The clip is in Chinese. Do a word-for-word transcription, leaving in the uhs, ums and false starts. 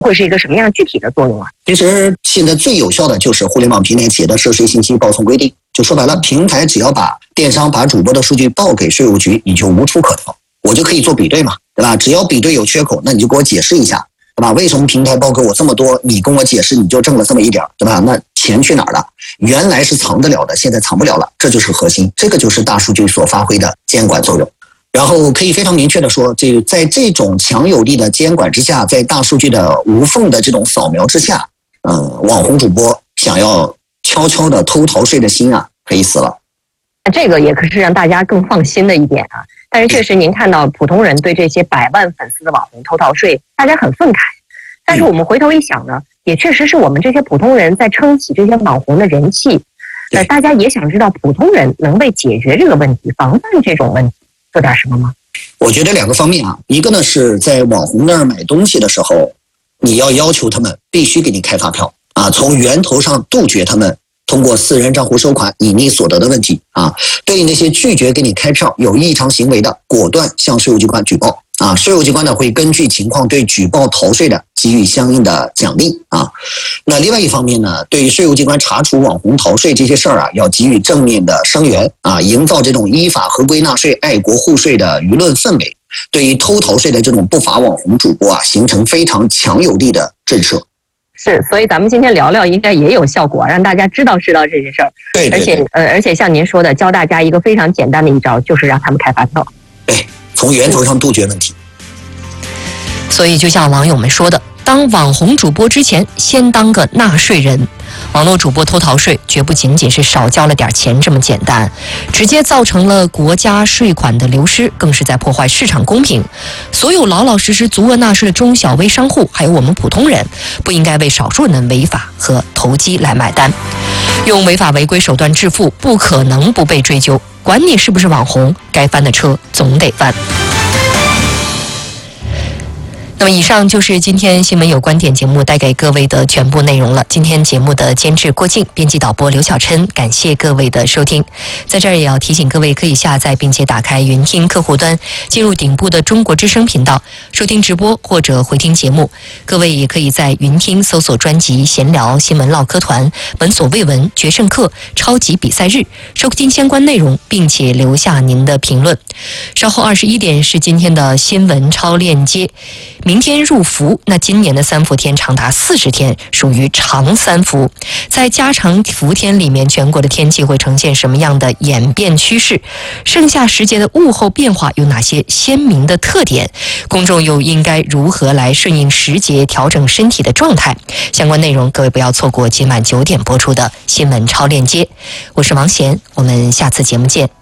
会是一个什么样具体的作用啊？ 其实现在最有效的就是互联网平台企业的涉税信息报送规定。就说白了，平台只要把电商把主播的数据报给税务局，你就无处可逃，我就可以做比对嘛，对吧？只要比对有缺口，那你就给我解释一下，对吧？为什么平台报给我这么多，你跟我解释你就挣了这么一点，对吧？那钱去哪儿了？原来是藏得了的，现在藏不了了，这就是核心，这个就是大数据所发挥的监管作用。然后可以非常明确的说，这在这种强有力的监管之下，在大数据的无缝的这种扫描之下，嗯，网红主播想要悄悄的偷逃税的心啊，可以死了。 这个也可是让大家更放心的一点啊。但是确实，您看到普通人对这些百万粉丝的网红偷逃税，大家很愤慨。但是我们回头一想呢，也确实是我们这些普通人在撑起这些网红的人气。呃，大家也想知道普通人能为解决这个问题、防范这种问题做点什么吗？ 我觉得两个方面啊，一个呢是在网红那儿买东西的时候，你要要求他们必须给你开发票啊，从源头上杜绝他们通过私人账户收款隐匿所得的问题啊。对于那些拒绝给你开票、有异常行为的，果断向税务机关举报啊。税务机关呢会根据情况对举报逃税的给予相应的奖励啊。那另外一方面呢，对于税务机关查处网红逃税这些事儿啊，要给予正面的声援啊，营造这种依法合规纳税、爱国护税的舆论氛围，对于偷逃税的这种不法网红主播啊，形成非常强有力的震慑。 是，所以咱们今天聊聊应该也有效果，让大家知道知道这些事儿。 对对对， 而且呃，而且像您说的，教大家一个非常简单的一招，就是让他们开发票。 对，从源头上杜绝问题。 所以就像网友们说的，当网红主播之前，先当个纳税人。网络主播偷逃税，绝不仅仅是少交了点钱这么简单，直接造成了国家税款的流失，更是在破坏市场公平。所有老老实实足额纳税的中小微商户，还有我们普通人，不应该为少数人的违法和投机来买单。用违法违规手段致富，不可能不被追究，管你是不是网红，该翻的车总得翻。那么以上就是今天新闻有观点节目带给各位的全部内容了。今天节目的监制郭靖，编辑导播刘小琛，感谢各位的收听。在这儿也要提醒各位，可以下载并且打开云听客户端，进入顶部的中国之声频道，收听直播或者回听节目。各位也可以在云听搜索专辑闲聊新闻唠嗑团、闻所未闻、决胜客、超级比赛日，收听相关内容，并且留下您的评论。稍后二十一点是今天的新闻超链接。明天入伏，那今年的三伏天长达四十天，属于长三伏。在加长伏天里面，全国的天气会呈现什么样的演变趋势？盛夏时节的物候变化有哪些鲜明的特点？公众又应该如何来顺应时节，调整身体的状态？相关内容各位不要错过今晚九点播出的新闻超链接。我是王贤，我们下次节目见。